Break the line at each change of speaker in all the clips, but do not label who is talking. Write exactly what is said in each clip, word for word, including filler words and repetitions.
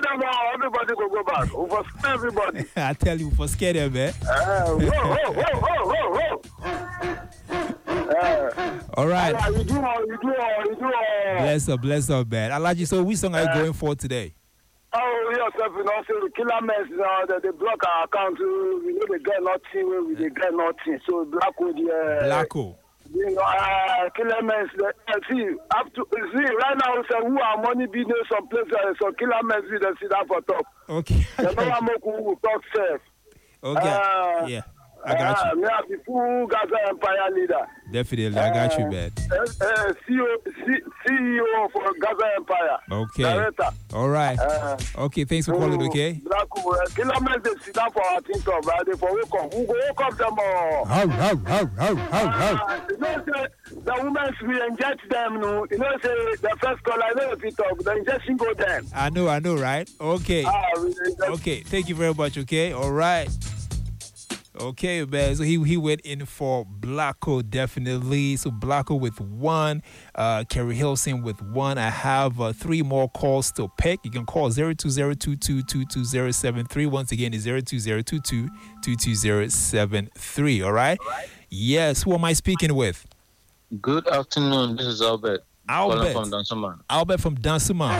them all. Everybody will go back. We for scare everybody.
I tell you, for scare them, man.
Uh, whoa, whoa, whoa, whoa, whoa, whoa. Uh,
All right.
Uh, you do all, you do all, you do all.
Bless up, bless up, man. Alaji, so which song are you
Uh,
going for today?
Oh, yourself, you know, so the killer mess, you know, they, they block our account, uh, we know they get nothing, we they get nothing. So Black would, uh,
Blacko.
you know, uh, killer mess, uh, see, up to, see, right now, we say, who are money business, some places, uh, so killer mess, we don't see that for top.
Okay.
The number who will talk safe.
Okay.
Uh,
Yeah. I got you.
Uh, me are the full Gaza Empire leader.
Definitely. I got you, man.
Uh, uh, C E O, C- CEO for Gaza Empire.
Okay.
Director.
All right.
Uh,
Okay. Thanks for calling, okay?
Black, uh, kilometers they sit down for our team top, right? They for wake up. Who go wake up them all?
How, how, how, how, how, how.
Uh, you know, say, the women, we inject them, no? You know, say, the first call, I know if you talk, the injection go them.
I know, I know, right? Okay.
Ah, we inject-
Okay. Thank you very much, okay? All right. Okay, man. So he he went in for Blacko, definitely. So Blacko with one, uh, Kerry Hilson with one. I have uh, three more calls to pick. You can call zero two zero two two two two zero seven three. Once again, it's zero two zero two two two two zero seven three. All right? Yes. Who am I speaking with?
Good afternoon. This is Albert.
Albert.
Calling from Dansuman.
Albert from Dansuman.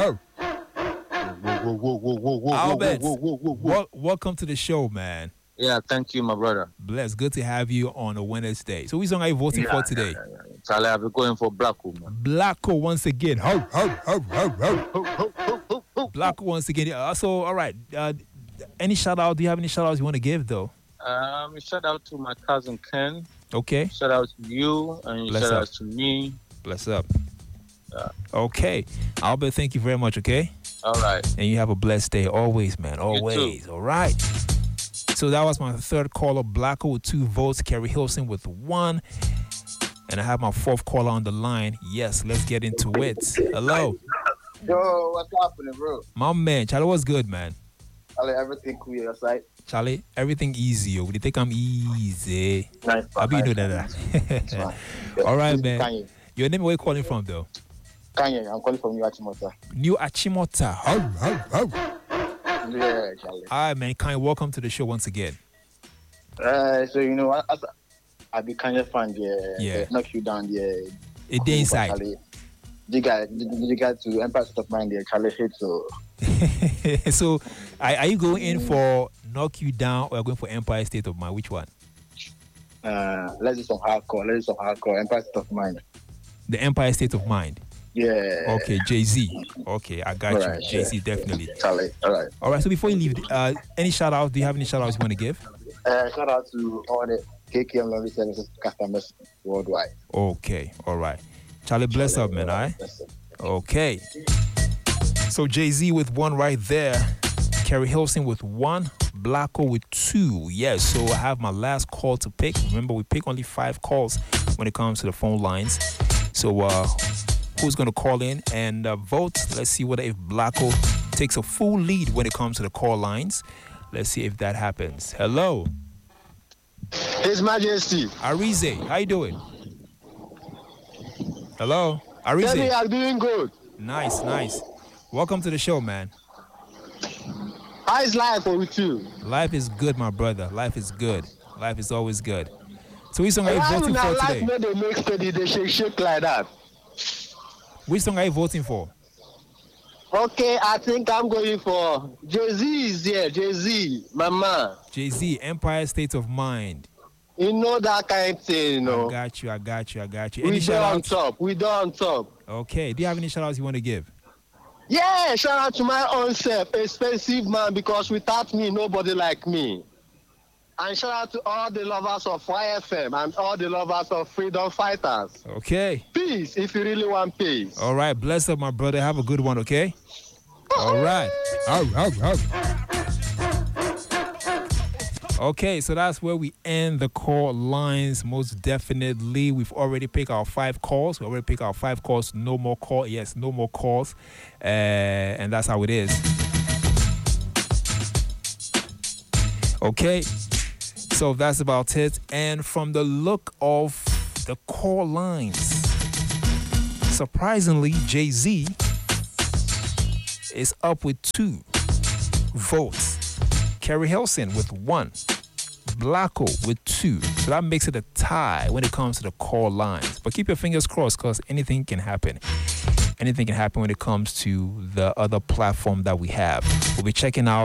Whoa, whoa, whoa, whoa, whoa,
Albert,
whoa, whoa, whoa, whoa.
wel- welcome to the show, man.
Yeah, thank you, my brother.
Bless. Good to have you on a Wednesday. So which song are you voting
yeah,
for today?
Yeah, yeah, yeah. Charlie, I'll be going for Black Woman.
Blacko once again. Ho, ho, ho, ho, ho. Blacko once again. Uh, so, all right. Uh, any shout out? Do you have any shout outs you want to give, though?
Um, shout out to my cousin Ken.
Okay.
Shout out to you, and
Bless
shout
up.
out to me.
Bless up.
Yeah.
Okay. Albert, thank you very much, okay?
All right.
And you have a blessed day always, man. Always. All right. So that was my third caller, Blacko with two votes, Kerry Hilson with one. And I have my fourth caller on the line. Yes, let's get into it. Hello.
Yo, what's happening, bro?
My man, Charlie, what's good, man?
I like everything cool, your side.
Charlie, everything easy, yo. They think I'm easy.
Nice.
I'll be doing that. All right, man.
Kanye.
Your name, where you calling from, though?
Kanye, I'm calling from New Achimota.
New Achimota. Ho, ho, ho.
Yeah, Charlie.
All right, man. Kanye, welcome to the show once again.
Uh, so, you know, I, I, I be Kanye fan, yeah.
Yeah.
Knock you down, yeah.
It day inside.
Charlie. You got, you got to Empire State of Mind, yeah. Charlie hit, so.
So, are, are you going in for Knock You Down or going for Empire State of Mind? Which one?
Uh, let's do some hardcore. Let's do some hardcore. Empire State of Mind.
The Empire State of Mind.
Yeah.
Okay, Jay-Z. Okay, I got
All
you.
right,
Jay-Z,
yeah.
definitely.
Charlie, all right.
All right, so before you leave, uh, any shout-outs? Do you have any shout-outs you want to give?
Uh, shout out to all the K K M Laundry Services customers worldwide.
Okay, all right. Charlie, bless up, man, all right? Okay. So Jay-Z with one right there. Kerry Hilson with one. Blacko with two. Yes, so I have my last call to pick. Remember, we pick only five calls when it comes to the phone lines. So uh, who's going to call in and uh, vote? Let's see whether if Blacko takes a full lead when it comes to the call lines. Let's see if that happens. Hello.
His Majesty.
Arize, how you doing? Hello? Arize.
I'm doing good.
Nice, nice. Welcome to the show, man.
How is life with you?
Life is good, my brother. Life is good. Life is always good. So which song are you
Why
voting
would
for
not life
today?
make they make steady, they shake, shake like that?
Which song are you voting for?
Okay, I think I'm going for Jay-Z is here. Jay-Z, my man.
Jay-Z, Empire State of Mind.
You know that kind of thing, you know.
I got you, I got you, I got you. Any
We do
shout
on
outs?
top. We do on top.
Okay. Do you have any shout outs you want to give?
Yeah, shout out to my own self, expensive man, because without me, nobody like me. And shout out to all the lovers of Y F M and all the lovers of freedom fighters.
Okay.
Peace, if you really want peace.
All right. Bless up, my brother. Have a good one, okay? All right. Oh, oh, oh. Okay, so that's where we end the call lines. Most definitely, we've already picked our five calls. We already picked our five calls. No more call. Yes, no more calls, uh, and that's how it is. Okay, so that's about it. And from the look of the call lines, surprisingly, Jay-Z is up with two votes. Kerry Hilson with one. Blacko with two. So that makes it a tie when it comes to the call lines. But keep your fingers crossed because anything can happen. Anything can happen when it comes to the other platform that we have. We'll be checking out